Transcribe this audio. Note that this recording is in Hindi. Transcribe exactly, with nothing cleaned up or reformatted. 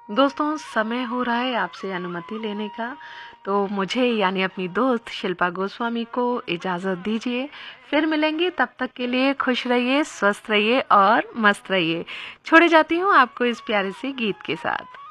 दोस्तों, समय हो रहा है आपसे अनुमति लेने का, तो मुझे यानी अपनी दोस्त शिल्पा गोस्वामी को इजाज़त दीजिए। फिर मिलेंगे, तब तक के लिए खुश रहिए, स्वस्थ रहिए और मस्त रहिए। छोड़े जाती हूँ आपको इस प्यारे से गीत के साथ।